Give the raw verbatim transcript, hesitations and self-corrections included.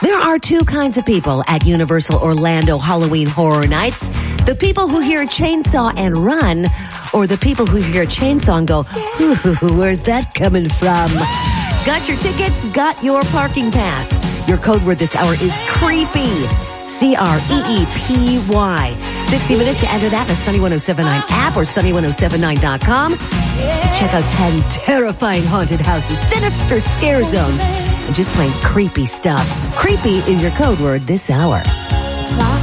There are two kinds of people at Universal Orlando Halloween Horror Nights. The people who hear a chainsaw and run, or the people who hear a chainsaw and go, ooh, where's that coming from? Got your tickets, got your parking pass. Your code word this hour is CREEPY. C R E E P Y. sixty minutes to enter that in the Sunny one oh seven point nine app or sunny one oh seven nine dot com to check out ten terrifying haunted houses, sinister scare zones, and just plain creepy stuff. Creepy is your code word this hour.